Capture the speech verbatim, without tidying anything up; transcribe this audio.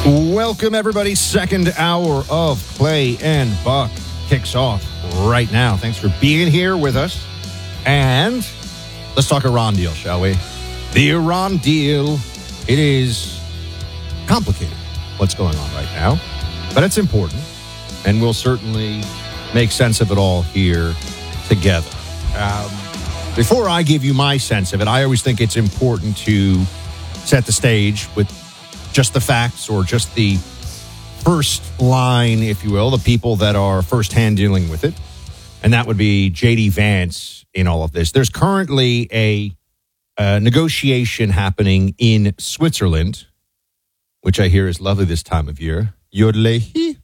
Welcome, everybody. Second hour of Clay and Buck kicks off right now. Thanks for being here with us. And let's talk Iran deal, shall we? The Iran deal. It is complicated, what's going on right now. But it's important. And we'll certainly make sense of it all here together. Um, before I give you my sense of it, I always think it's important to set the stage with just the facts or just the first line, if you will, the people that are firsthand dealing with it. And that would be J D Vance in all of this. There's currently a, a negotiation happening in Switzerland, which I hear is lovely this time of year. Yodlehi.